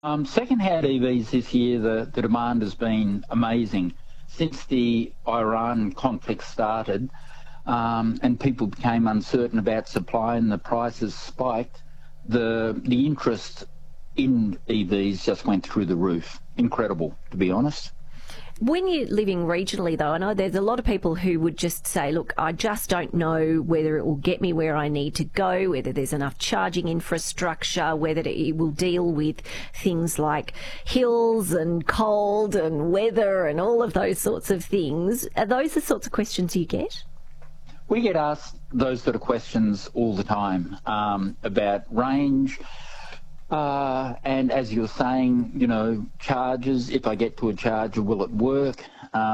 Second-hand EVs this year, the demand has been amazing. Since the Iran conflict started and people became uncertain about supply and the prices spiked, the interest in EVs just went through the roof. Incredible, to be honest. When you're living regionally, though, I know there's a lot of people who would just say, look, I just don't know whether it will get me where I need to go, whether there's enough charging infrastructure, whether it will deal with things like hills and cold and weather and all of those sorts of things. Are those the sorts of questions you get? We get asked those sort of questions all the time about range. And as you're saying, you know, charges, if I get to a charger, will it work?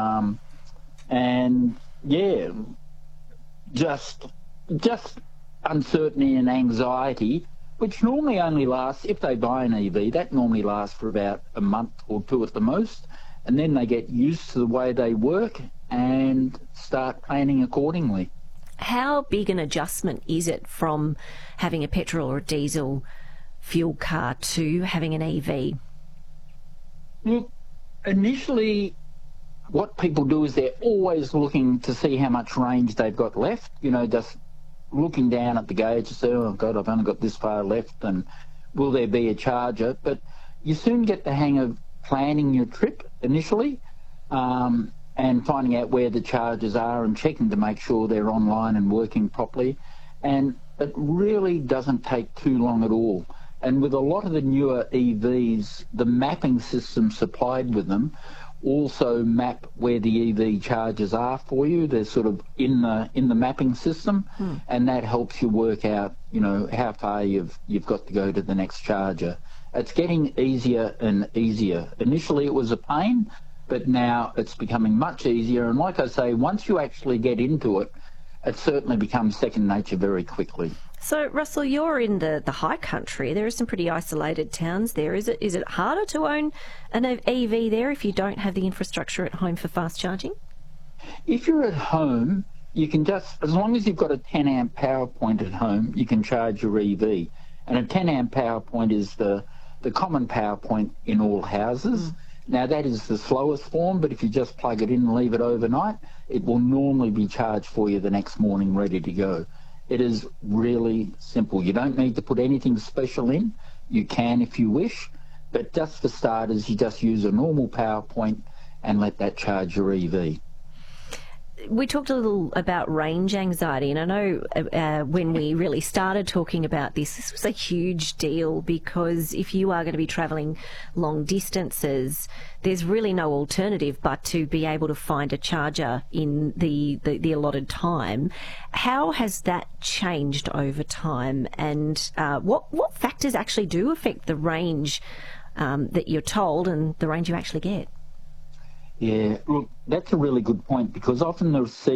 And yeah, just uncertainty and anxiety, which normally only lasts, if they buy an EV, that normally lasts for about a month or two at the most. And then they get used to the way they work and start planning accordingly. How big an adjustment is it from having a petrol or a diesel fuel car to having an EV? Look, initially what people do is they're always looking to see how much range they've got left, you know, just looking down at the gauge to say, oh God, I've only got this far left and will there be a charger? But you soon get the hang of planning your trip initially and finding out where the chargers are and checking to make sure they're online and working properly. And it really doesn't take too long at all. And with a lot of the newer EVs, the mapping system supplied with them also map where the EV chargers are for you. They're sort of in the mapping system, and that helps you work out, you know, how far you've got to go to the next charger. It's getting easier and easier. Initially it was a pain, but now it's becoming much easier. And like I say, once you actually get into it, it certainly becomes second nature very quickly. So, Russell, you're in the high country. There are some pretty isolated towns there. Is it harder to own an EV there if you don't have the infrastructure at home for fast charging? If you're at home, you can just, as long as you've got a 10 amp power point at home, you can charge your EV. And a 10 amp power point is the common power point in all houses. Now, that is the slowest form, but if you just plug it in and leave it overnight, it will normally be charged for you the next morning ready to go. It is really simple. You don't need to put anything special in. You can if you wish, but just for starters, you just use a normal power point and let that charge your EV. We talked a little about range anxiety, and I know when we really started talking about this was a huge deal, because if you are going to be travelling long distances, there's really no alternative but to be able to find a charger in the allotted time. How has that changed over time, and what factors actually do affect the range that you're told and the range you actually get? Yeah, look, that's a really good point, because often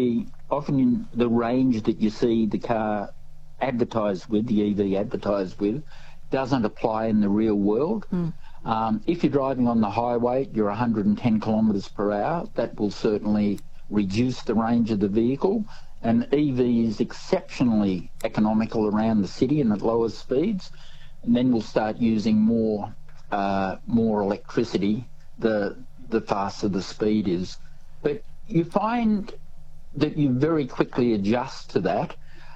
in the range that you see the car advertised with, the EV advertised with, doesn't apply in the real world. If you're driving on the highway, you're 110 kilometres per hour, that will certainly reduce the range of the vehicle. And EV is exceptionally economical around the city and at lower speeds. And then we'll start using more electricity, the faster the speed is. But you find that you very quickly adjust to that,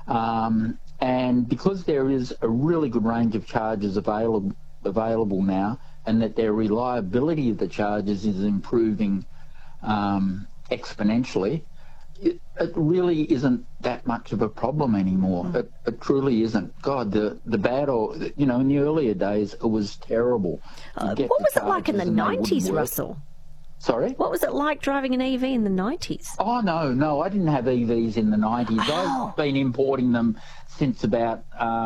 and because there is a really good range of chargers available now, and that their reliability of the chargers is improving exponentially, it really isn't that much of a problem anymore. It truly isn't. God, the bad old, you know, in the earlier days it was terrible. What was it like in the 90s, Russell? Sorry? What was it like driving an EV in the 90s? Oh, no, I didn't have EVs in the 90s. Oh. I've been importing them since about...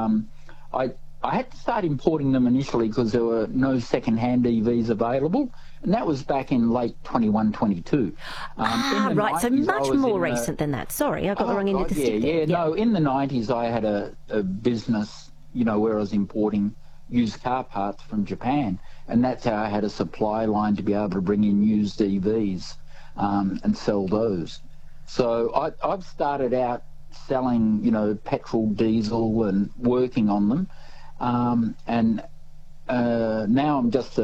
I had to start importing them initially because there were no second-hand EVs available, and that was back in late 21, 22. Right, so much more recent than that. Sorry, I got the wrong end of the stick there. No, in the 90s I had a business, you know, where I was importing used car parts from Japan, and that's how I had a supply line to be able to bring in used EVs and sell those. So I've started out selling, you know, petrol, diesel, and working on them, and now I'm just